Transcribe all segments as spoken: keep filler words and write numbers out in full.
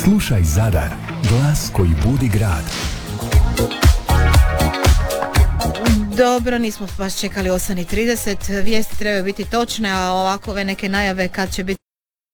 Slušaj Zadar, glas koji budi grad. Dobro, nismo baš čekali osam i trideset, vijesti trebaju biti točne, a ovakove neke najave kad će biti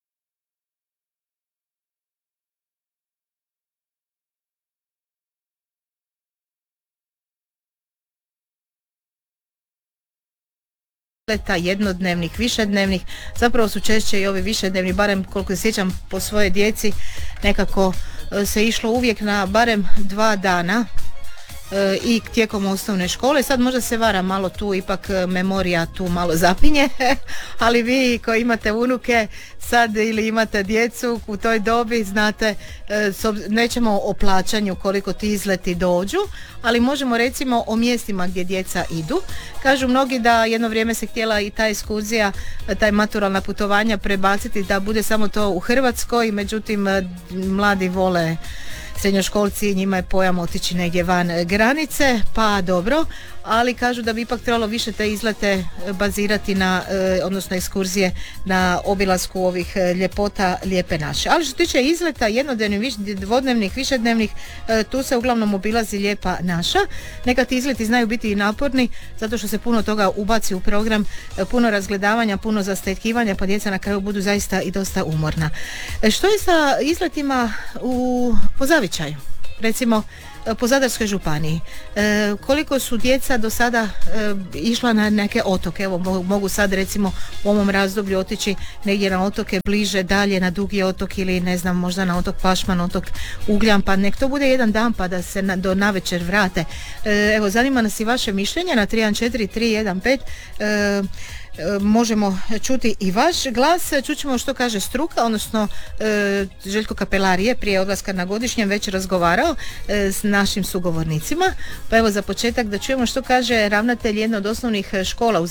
leta, jednodnevnih, višednevnih, zapravo su češće i ovi višednevni, barem koliko se sjećam po svojoj djeci, nekako se išlo uvijek na barem dva dana e, i tijekom osnovne škole. Sad možda se vara malo tu, ipak memorija tu malo zapinje, ali vi koji imate unuke sad ili imate djecu u toj dobi, znate, e, nećemo o plaćanju koliko ti izleti dođu, ali možemo recimo o mjestima gdje djeca idu. Kažu mnogi da jedno vrijeme se htjela i ta ekskurzija, taj maturalna putovanja prebaciti da bude samo to u Hrvatskoj, međutim mladi vole, srednjoškolci, njima je pojam otići negdje van granice, pa dobro, ali kažu da bi ipak trebalo više te izlete bazirati na, odnosno ekskurzije na obilasku ovih ljepota lijepe naše. Ali što se tiče izleta jednodnevnih, dvodnevnih, višednevnih, tu se uglavnom obilazi lijepa naša. Nekad izleti znaju biti i naporni, zato što se puno toga ubaci u program, puno razgledavanja, puno zastajkivanja, pa djeca na kraju budu zaista i dosta umorna. Što je sa izletima u po zavičaju? Recimo po Zadarskoj županiji. E, koliko su djeca do sada e, išla na neke otoke? Evo mogu sad recimo u ovom razdoblju otići negdje na otoke bliže, dalje na Dugi otok ili ne znam, možda na otok Pašman, otok Ugljan, pa nek to bude jedan dan pa da se na, do navečer vrate. E, evo zanima nas i vaše mišljenje na tri jedan četiri tri jedan pet. E, možemo čuti i vaš glas, čućemo što kaže struka, odnosno e, Željko Kapelar je prije odlaska na godišnjem već razgovarao e, s našim sugovornicima, pa evo za početak da čujemo što kaže ravnatelj jedne od osnovnih škola u